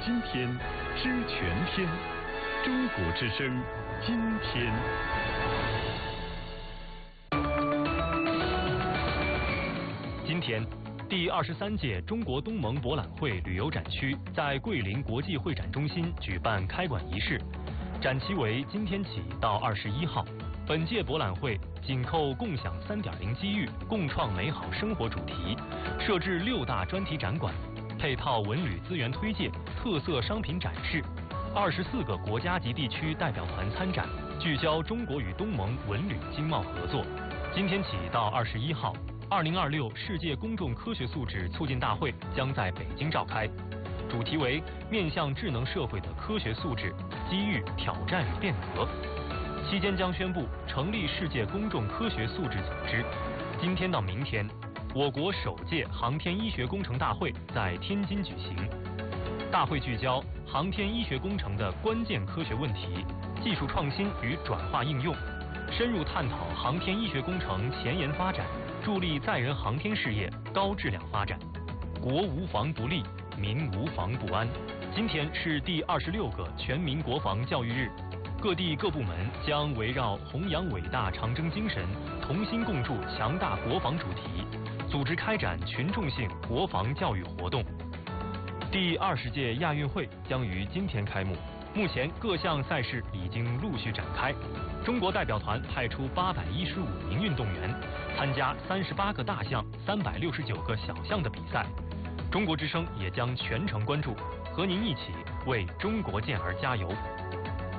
今天，知全天。中国之声，今天。今天，第23届中国东盟博览会旅游展区在桂林国际会展中心举办开馆仪式，展期为今天起到21号。本届博览会紧扣共享3.0机遇、共创美好生活主题，设置6大专题展馆，配套文旅资源推介、特色商品展示，24个国家级地区代表团参展，聚焦中国与东盟文旅经贸合作。今天起到21号，2026世界公众科学素质促进大会将在北京召开，主题为面向智能社会的科学素质、机遇、挑战与变革。期间将宣布成立世界公众科学素质组织。今天到明天，我国首届航天医学工程大会在天津举行。大会聚焦航天医学工程的关键科学问题、技术创新与转化应用，深入探讨航天医学工程前沿发展，助力载人航天事业高质量发展。国无防不立，民无防不安。今天是第26个全民国防教育日。各地各部门将围绕弘扬伟大长征精神、同心共筑强大国防主题，组织开展群众性国防教育活动。第20届亚运会将于今天开幕，目前各项赛事已经陆续展开。中国代表团派出815名运动员，参加38个大项、369个小项的比赛。中国之声也将全程关注，和您一起为中国健儿加油。